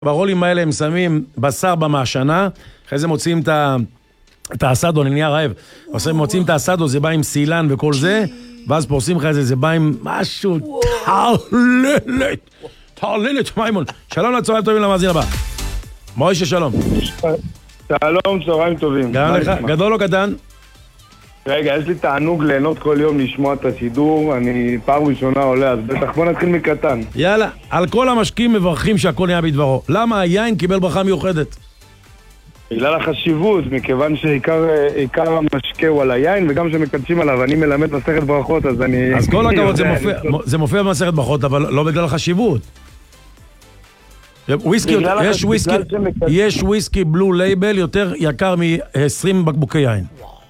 ברולים האלה הם שמים בשר במעשנה, אחרי זה מוצאים את האסדו, אני נהיה רעב, מוצאים את האסדו, זה בא עם סילן וכל זה, ואז פורסים לך את זה, זה בא עם משהו תעללת, מיימון. שלום לצהריים טובים למאזין הבא. מוישה, שלום. שלום, צהריים טובים. גם לך, גדול או קטן? רגע, יש לי תענוג ליהנות כל יום לשמוע את השידור, אני פעם ראשונה עולה, אז בטח בוא נתחיל מקטן. יאללה, על כל המשקים מברכים שהכל נהיה בדברו. למה היין קיבל ברכה מיוחדת? בגלל החשיבות, מכיוון שעיקר המשקה הוא על היין, וגם שמקדשים עליו, אני מלמד מסכת ברכות, אז אני... אז כל הכבוד, זה מופיע במסכת ברכות, אבל לא בגלל החשיבות. יש וויסקי בלו לייבל יותר יקר מ-20 בקבוקי יין.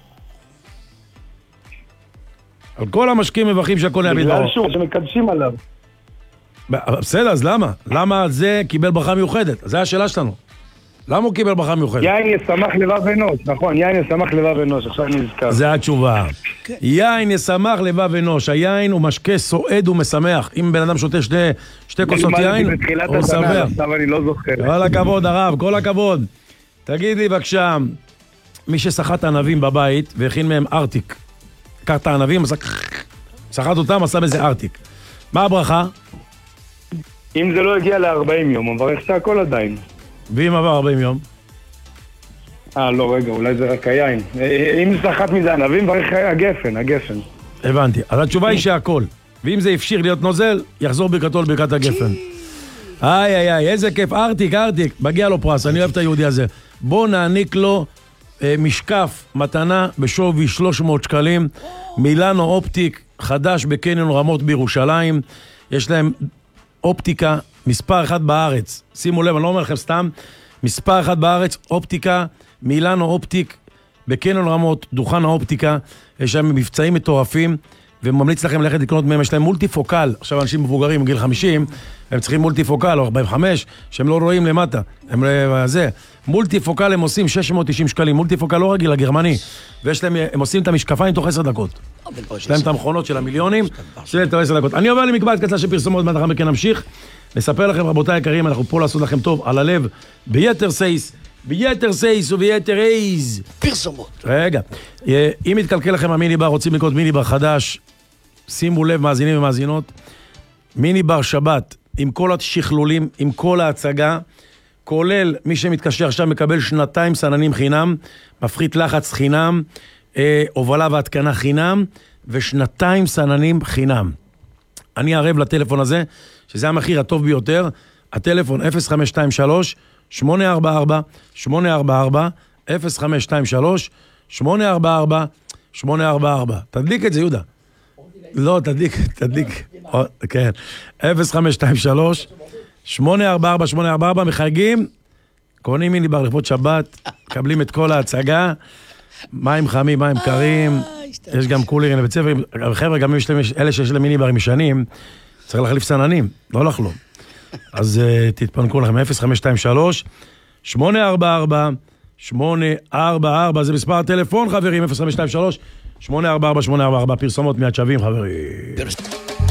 על כל המשקים מברכים שהכל נהיה בדברו. בגלל שוב, שמקדשים עליו. בסדר, אז למה? למה זה קיבל ברכה מיוחדת? זו השאלה שלנו. למה הוא קיבל ברכה מיוחדת? יין ישמח לבב אנוש, נכון, יין ישמח לבב אנוש, עכשיו נזכר. זה התשובה. יין ישמח לבב אנוש, היין הוא משקה סועד ומשמח. אם בן אדם שותה שתי כוסות יין, הוא שמח. עכשיו אני לא זוכר. כל הכבוד הרב, כל הכבוד. תגיד לי בבקשה, מי ששחט ענבים בבית והכין מהם ארטיק, קח את הענבים, שחט אותם, עשה בזה ארטיק. מה הברכה? אם זה לא הגיע ל-40 יום, הוא מברך שהכל עדיין. ואם עבר 40 יום? לא, רגע, אולי זה רק היין. אם שחט מזה ענבים, מברך הגפן. הבנתי. אז התשובה היא שהכל. ואם זה אפשיר להיות נוזל, יחזור ברכתו לברכת הגפן. איי, איזה כיף. ארטיק. מגיע לו פרס, אני אוהב את היהודי הזה. בוא נעניק לו משקף מתנה בשווי 300 שקלים. מילאנו אופטיק, חדש בקניון רמות בירושלים. יש להם אופטיקה, מספר אחד בארץ. שימו לב, אני לא אומר לכם סתם. מספר אחד בארץ, אופטיקה, מילאנו אופטיק, בקניון רמות, דוכן האופטיקה. יש להם מבצעים מטורפים, וממליץ לכם ללכת לקנות מהם. יש להם מולטיפוקל. עכשיו אנשים מבוגרים בגיל 50, הם צריכים מולטיפוקל, או 45, שהם לא רואים למטה. מולטיפוקל הם עושים 690 שקלים. מולטיפוקל לא רגיל, הגרמני. ויש להם, הם עושים את המשקפיים תוך 10 דקות. יש להם את המכונות של המיליונים, שלהם תוך 10 דקות. אני עובר למקבעת קצה של פרסומות, לאחר מכן נמשיך. נספר לכם, רבותיי היקרים, אנחנו פה לעשות לכם טוב על הלב, ביתר סייס וביתר איז. פרסומות. רגע, אם מתקלקל לכם המיני בר, רוצים לקנות מיני בר חדש, שימו לב, מאזינים ומאזינות, מיני בר שבת, עם כל השכלולים, עם כל ההצגה, כולל מי שמתקשר עכשיו מקבל 2 סננים חינם, מפחית לחץ חינם, הובלה והתקנה חינם, ו2 סננים חינם. אני ערב לטלפון הזה, שזה המחיר הטוב ביותר, הטלפון 0523-844-844, 0523-844-844. תדליק את זה, יהודה. לא, תדליק. כן. 0523-844-844, מחייגים, קונים מיני בר לכבוד שבת, מקבלים את כל ההצגה, מים חמים, מים קרים, יש גם קולרים לבית ספר, חבר'ה, גם אלה שיש להם מיני ברים משנים, צריך להחליף סננים, לא לחלום. אז תתפנקו לכם, 0523-844-844, זה מספר הטלפון, חברים, 0523-844-844, פרסומות מיד שווים, חברים.